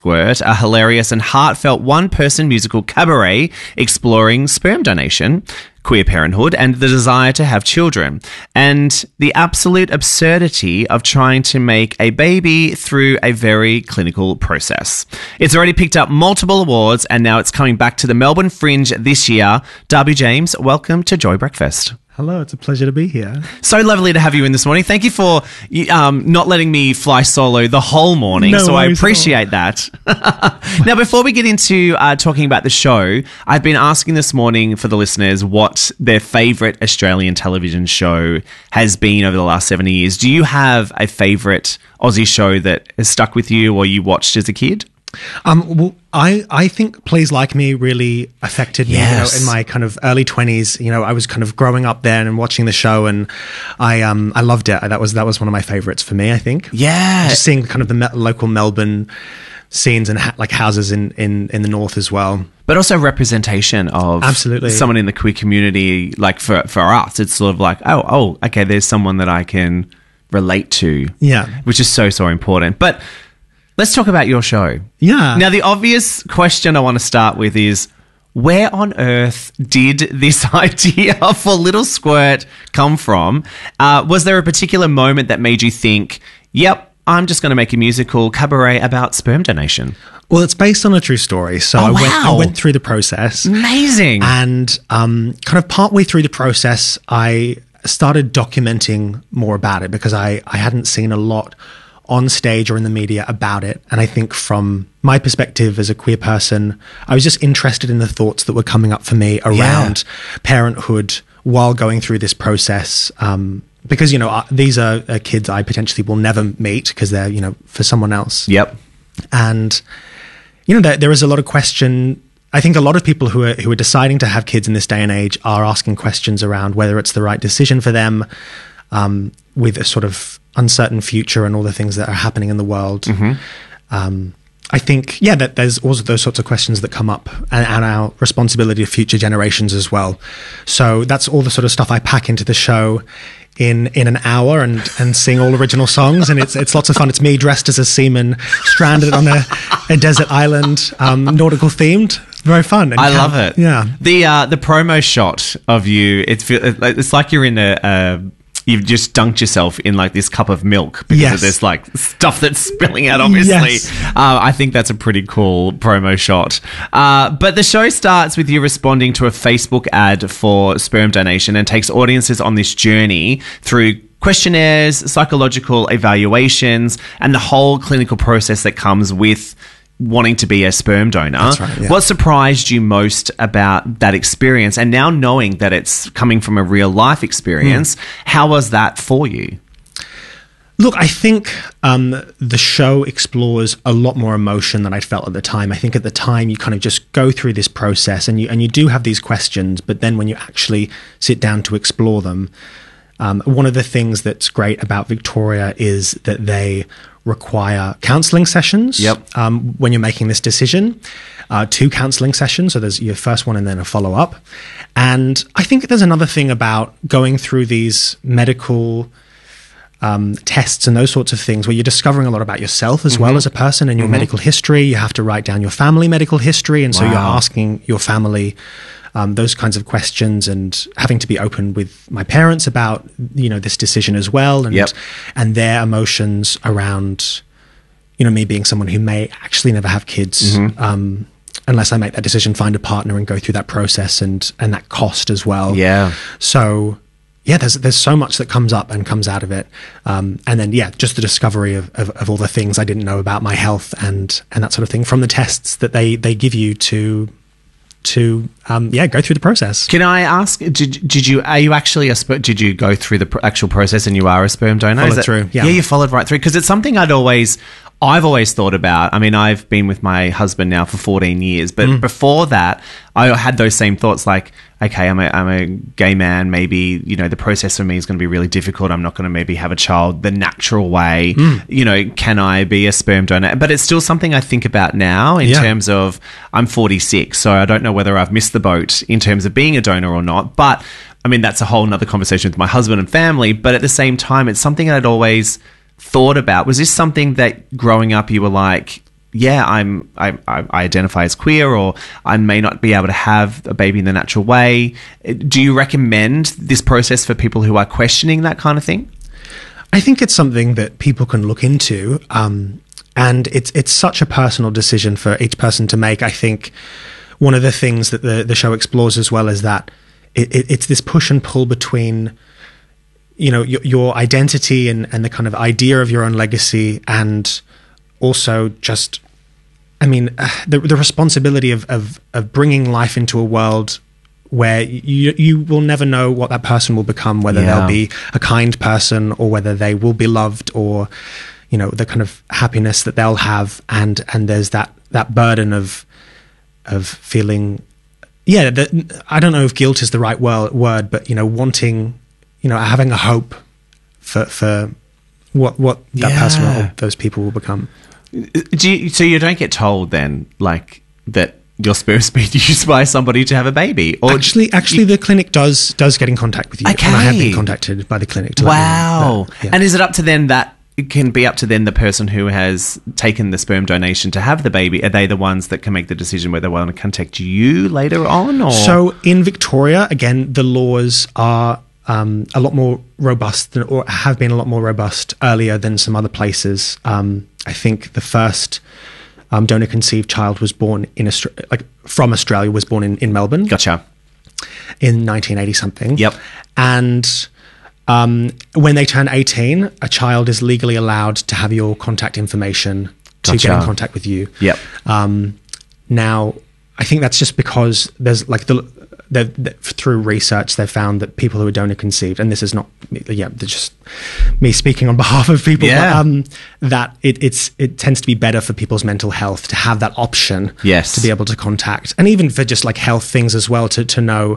Squirt, a hilarious and heartfelt one-person musical cabaret exploring sperm donation, queer parenthood, and the desire to have children, and the absolute absurdity of trying to make a baby through a very clinical process. It's already picked up multiple awards, and now it's coming back to the Melbourne Fringe this year. Darby James, welcome to Joy Breakfast. Hello, it's a pleasure to be here. So lovely to have you in this morning. Thank you for not letting me fly solo the whole morning, so I appreciate that. Now, before we get into talking about the show, I've been asking this morning for the listeners what their favourite Australian television show has been over the last 70 years. Do you have a favourite Aussie show that has stuck with you or you watched as a kid? Well, I think Please Like Me really affected me. Yes. In my kind of early 20s. I was kind of growing up then and watching the show, and I loved it. That was one of my favourites for me, I think. Yeah, just seeing kind of the local Melbourne scenes and like houses in the north as well. But also representation of absolutely someone in the queer community. Like for us, it's sort of like, oh, okay, there's someone that I can relate to. Yeah, which is so important. But let's talk about your show. Yeah. Now, the obvious question I want to start with is, where on earth did this idea for Little Squirt come from? Was there a particular moment that made you think, yep, I'm just going to make a musical cabaret about sperm donation? Well, it's based on a true story. So I went through the process. Amazing. And kind of partway through the process, I started documenting more about it because I hadn't seen a lot on stage or in the media about it. And I think from my perspective as a queer person, I was just interested in the thoughts that were coming up for me around parenthood while going through this process. Because, these are kids I potentially will never meet because they're, for someone else. Yep. And, there is a lot of question. I think a lot of people who are deciding to have kids in this day and age are asking questions around whether it's the right decision for them, with a sort of uncertain future and all the things that are happening in the world. Mm-hmm. I think, that there's also those sorts of questions that come up and our responsibility to future generations as well. So that's all the sort of stuff I pack into the show in an hour and sing all original songs. And it's lots of fun. It's me dressed as a seaman stranded on a desert island, nautical themed. Very fun. I love it. Yeah. The promo shot of you, it's like you're in you've just dunked yourself in like this cup of milk because there's like stuff that's spilling out, obviously. Yes. I think that's a pretty cool promo shot. But the show starts with you responding to a Facebook ad for sperm donation and takes audiences on this journey through questionnaires, psychological evaluations, and the whole clinical process that comes with wanting to be a sperm donor. That's right, yeah. What surprised you most about that experience? And now knowing that it's coming from a real life experience, how was that for you? Look, I think the show explores a lot more emotion than I'd felt at the time. I think at the time you kind of just go through this process and you do have these questions, but then when you actually sit down to explore them, one of the things that's great about Victoria is that they require counselling sessions when you're making this decision, 2 counselling sessions. So there's your first one and then a follow-up. And I think there's another thing about going through these medical tests and those sorts of things where you're discovering a lot about yourself as well as a person and your medical history. You have to write down your family medical history. And so you're asking your family those kinds of questions and having to be open with my parents about, this decision as well and their emotions around, me being someone who may actually never have kids unless I make that decision, find a partner and go through that process and that cost as well. Yeah. So there's so much that comes up and comes out of it. And then, just the discovery of all the things I didn't know about my health and that sort of thing from the tests that they give you to go through the process. Can I ask, did you go through the actual process and you are a sperm donor? Followed through. Yeah, you followed right through. Because it's something I've always thought about. I mean, I've been with my husband now for 14 years, but before that, I had those same thoughts like, okay, I'm a gay man. Maybe, the process for me is going to be really difficult. I'm not going to maybe have a child the natural way. Can I be a sperm donor? But it's still something I think about now in terms of I'm 46, so I don't know whether I've missed the boat in terms of being a donor or not. But I mean, that's a whole nother conversation with my husband and family. But at the same time, it's something I'd always thought about. Was this something that growing up you were like, yeah, I identify as queer, or I may not be able to have a baby in the natural way. Do you recommend this process for people who are questioning that kind of thing? I think it's something that people can look into, and it's such a personal decision for each person to make. I think one of the things that the show explores as well is that it's this push and pull between, you know, your identity and the kind of idea of your own legacy, and also just, I mean, the responsibility of bringing life into a world where you will never know what that person will become, whether they'll be a kind person or whether they will be loved, or, you know, the kind of happiness that they'll have. And there's that burden of feeling, I don't know if guilt is the right word, but, you know, wanting, you know, having a hope for what that person or those people will become. So you don't get told then, like, that your sperm's been used by somebody to have a baby? Or actually, the clinic does get in contact with you. Okay. And I have been contacted by the clinic to wow. let me know that, yeah. And is it up to then that it can be up to then the person who has taken the sperm donation to have the baby? Are they the ones that can make the decision whether they want to contact you later on? Or? So in Victoria, again, the laws are a lot more robust or have been a lot more robust earlier than some other places. I think the first donor conceived child was born from Australia, was born in Melbourne. Gotcha. In 1980 something. Yep. And when they turn 18, a child is legally allowed to have your contact information to get in contact with you. Yep. Now, I think that's just because there's like through research, they've found that people who are donor conceived, and this is not, just me speaking on behalf of people, but, that it tends to be better for people's mental health to have that option, yes, to be able to contact, and even for just like health things as well, to know,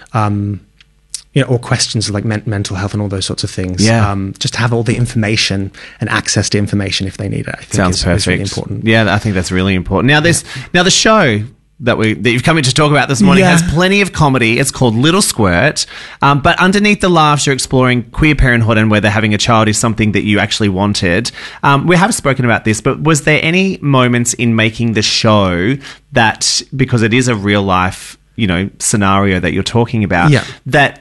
you know, or questions like mental health and all those sorts of things. Yeah. Just to have all the information and access to information if they need it. I think sounds perfect. Is really important. Yeah, I think that's really important. Now, now the show that you've come in to talk about this morning has plenty of comedy. It's called Little Squirt. But underneath the laughs, you're exploring queer parenthood and whether having a child is something that you actually wanted. We have spoken about this, but was there any moments in making the show that, because it is a real life, you know, scenario that you're talking about, that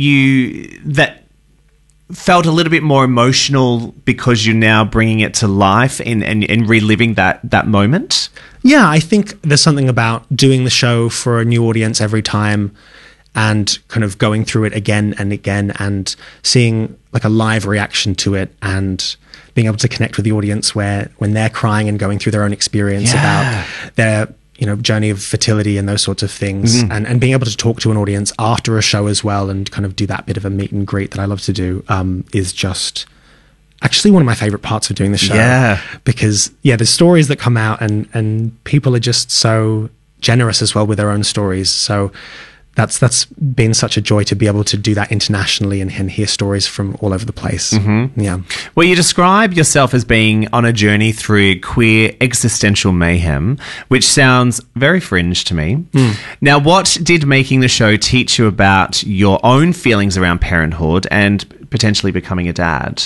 felt a little bit more emotional because you're now bringing it to life and reliving that moment? Yeah, I think there's something about doing the show for a new audience every time and kind of going through it again and again and seeing like a live reaction to it and being able to connect with the audience when they're crying and going through their own experience about their, you know, journey of fertility and those sorts of things, and being able to talk to an audience after a show as well and kind of do that bit of a meet and greet that I love to do, is just actually one of my favorite parts of doing the show. Yeah. Because, the stories that come out and people are just so generous as well with their own stories. So that's been such a joy to be able to do that internationally and hear stories from all over the place. Mm-hmm. Yeah. Well, you describe yourself as being on a journey through queer existential mayhem, which sounds very fringe to me. Now, what did making the show teach you about your own feelings around parenthood and potentially becoming a dad?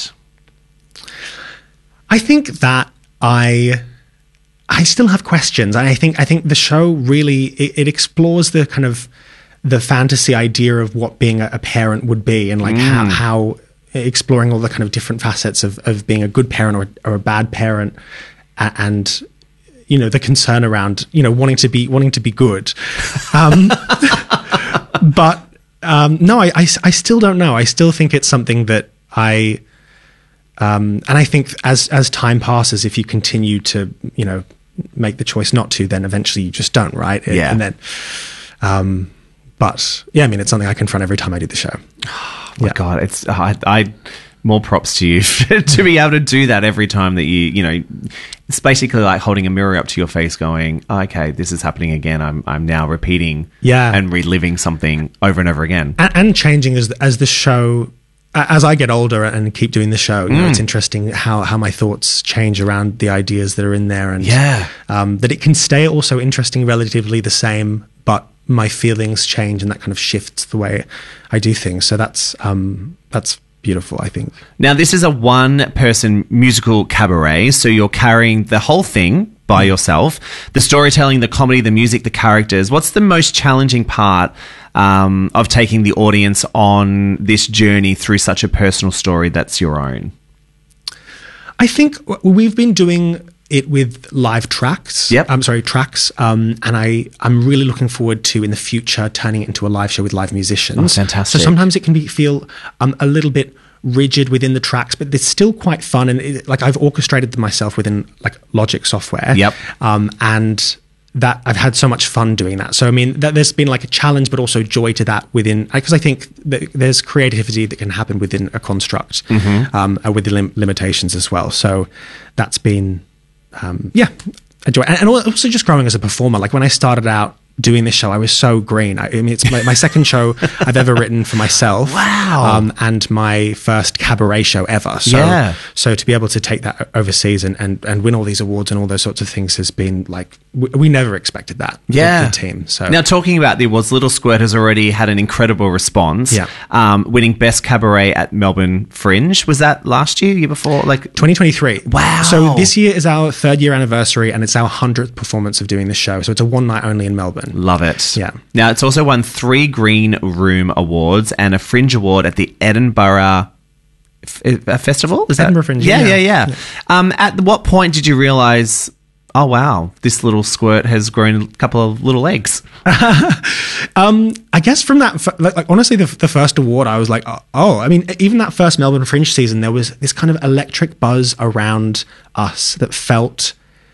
I think that I still have questions. And I think the show really, it explores the kind of the fantasy idea of what being a parent would be, and like how exploring all the kind of different facets of being a good parent or a bad parent, and, you know, the concern around, you know, wanting to be good. But no, I still don't know. I still think it's something that and I think as time passes, if you continue to, you know, make the choice not to, then eventually you just don't, right? Yeah. And then, but yeah, I mean, it's something I confront every time I do the show. Oh my God, it's I more props to you to be able to do that every time that you know, it's basically like holding a mirror up to your face going, oh, okay, this is happening again. I'm now repeating and reliving something over and over again. And changing as the show, as I get older and keep doing the show, you know, it's interesting how my thoughts change around the ideas that are in there, and that it can stay also interesting, relatively the same, but my feelings change and that kind of shifts the way I do things. So that's beautiful, I think. Now, this is a one-person musical cabaret, so you're carrying the whole thing by yourself. The storytelling, the comedy, the music, the characters. What's the most challenging part of taking the audience on this journey through such a personal story that's your own? I think we've been doing it with live tracks. Yep. Tracks. And I'm really looking forward to, in the future, turning it into a live show with live musicians. Oh, fantastic. So sometimes it can feel a little bit rigid within the tracks, but it's still quite fun. And I've orchestrated them myself within Logic software. Yep. And that I've had so much fun doing that. So, I mean, there's been a challenge, but also joy to that within, because I think that there's creativity that can happen within a construct, with the limitations as well. So that's been, a joy. And also just growing as a performer. When I started out doing this show, I was so green. I mean, it's my second show I've ever written for myself. Wow. And my first cabaret show ever. So to be able to take that overseas and win all these awards and all those sorts of things has been we never expected that. The team. So now, talking about the awards, Little Squirt has already had an incredible response. Yeah. Winning Best Cabaret at Melbourne Fringe. Was that last year before? 2023. Wow. So this year is our 3rd year anniversary, and it's our 100th performance of doing this show. So it's a one night only in Melbourne. Love it. Yeah. Now, it's also won 3 Green Room Awards and a Fringe Award at the Edinburgh Festival. Is Edinburgh Fringe. Yeah. At what point did you realise, oh wow, this little squirt has grown a couple of little legs? I guess from that, honestly, the first award, I was like, oh, I mean, even that first Melbourne Fringe season, there was this kind of electric buzz around us that felt,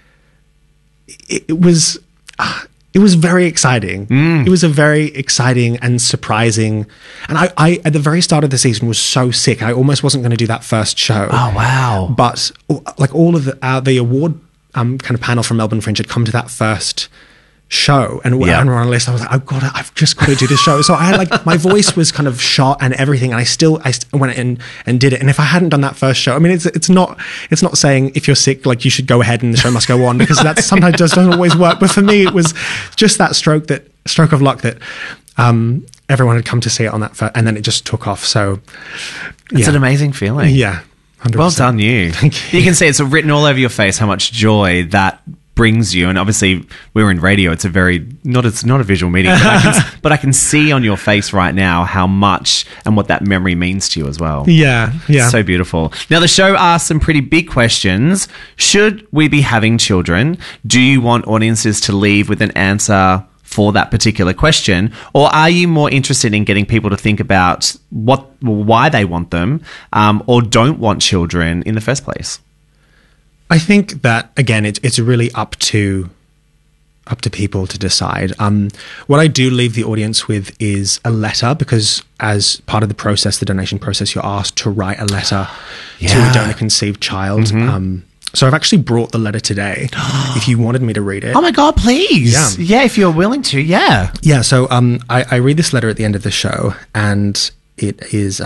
it was very exciting. It was a very exciting and surprising. And I at the very start of the season was so sick. I almost wasn't going to do that first show. Oh, wow. But all of the award kind of panel from Melbourne Fringe had come to that first show, and when we're on a list, I was like, I've just got to do this show. So I had my voice was kind of shot and everything, and I still went in and did it. And if I hadn't done that first show, I mean, it's not saying if you're sick, you should go ahead and the show must go on, because that sometimes just doesn't always work. But for me, it was just that stroke of luck that everyone had come to see it on that and then it just took off. So it's an amazing feeling. Yeah. 100%. Well done, you. Thank you. You can see it's written all over your face how much joy that brings you. And obviously, we're in radio. It's not a visual medium, but I can see on your face right now how much and what that memory means to you as well. Yeah. So beautiful. Now, the show asks some pretty big questions. Should we be having children? Do you want audiences to leave with an answer for that particular question, or are you more interested in getting people to think about why they want them, or don't want children in the first place? I think that, again, it's really up to people to decide. What I do leave the audience with is a letter, because as part of the process, the donation process, you're asked to write a letter to a donor-conceived child. So I've actually brought the letter today, if you wanted me to read it. Oh my God, please. Yeah, if you're willing to, yeah. Yeah, so I read this letter at the end of the show, and it is,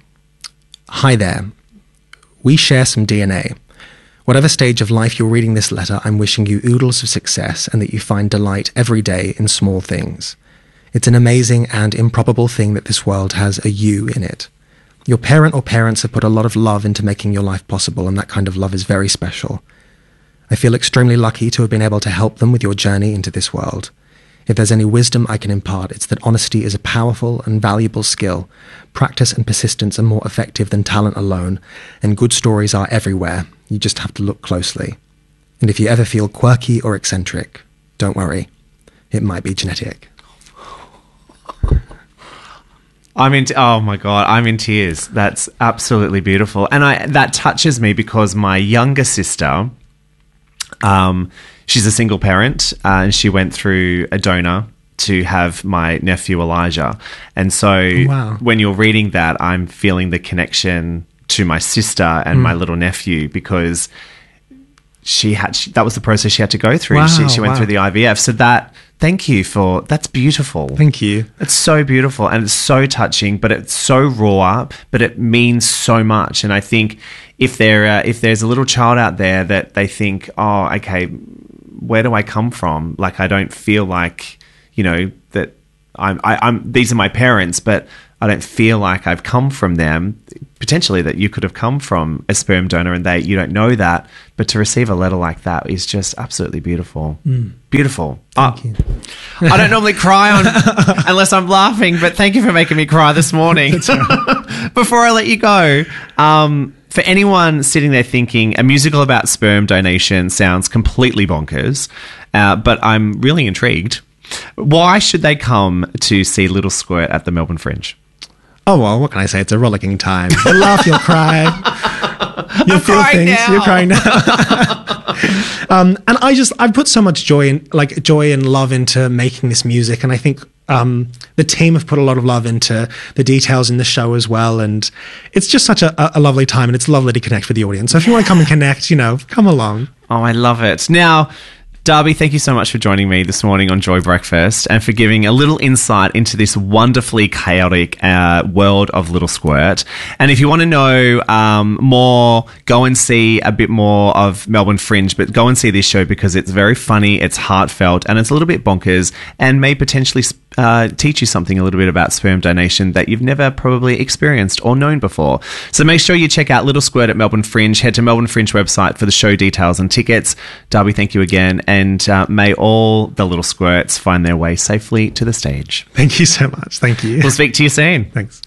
hi there. We share some DNA. Whatever stage of life you're reading this letter, I'm wishing you oodles of success and that you find delight every day in small things. It's an amazing and improbable thing that this world has a you in it. Your parent or parents have put a lot of love into making your life possible, and that kind of love is very special. I feel extremely lucky to have been able to help them with your journey into this world. If there's any wisdom I can impart, it's that honesty is a powerful and valuable skill. Practice and persistence are more effective than talent alone, and good stories are everywhere. You just have to look closely. And if you ever feel quirky or eccentric, don't worry. It might be genetic. Oh my God, I'm in tears. That's absolutely beautiful. And that touches me because my younger sister, she's a single parent, and she went through a donor to have my nephew Elijah. And so when you're reading that, I'm feeling the connection to my sister and my little nephew, because that was the process she had to go through. She went through the IVF. So thank you that's beautiful. Thank you. It's so beautiful, and it's so touching, but it's so raw, but it means so much. And I think if there's a little child out there that they think, oh, okay, where do I come from? I don't feel like, that I'm these are my parents, but I don't feel like I've come from them. potentially that you could have come from a sperm donor and you don't know that, but to receive a letter like that is just absolutely beautiful. Beautiful. Thank you. I don't normally cry unless I'm laughing, but thank you for making me cry this morning. Before I let you go, for anyone sitting there thinking a musical about sperm donation sounds completely bonkers, but I'm really intrigued, why should they come to see Little Squirt at the Melbourne Fringe? Oh, well, what can I say? It's a rollicking time. You'll laugh, you'll cry. You'll feel things. Now. You're crying now. And I've put so much joy and love into making this music. And I think the team have put a lot of love into the details in the show as well. And it's just such a lovely time, and it's lovely to connect with the audience. So if you want to come and connect, come along. Oh, I love it. Now, Darby, thank you so much for joining me this morning on Joy Breakfast and for giving a little insight into this wonderfully chaotic world of Little Squirt. And if you want to know more, go and see a bit more of Melbourne Fringe, but go and see this show because it's very funny, it's heartfelt, and it's a little bit bonkers and may potentially teach you something a little bit about sperm donation that you've never probably experienced or known before. So make sure you check out Little Squirt at Melbourne Fringe. Head to Melbourne Fringe website for the show details and tickets. Darby, thank you again. And may all the little squirts find their way safely to the stage. Thank you so much. Thank you. We'll speak to you soon. Thanks.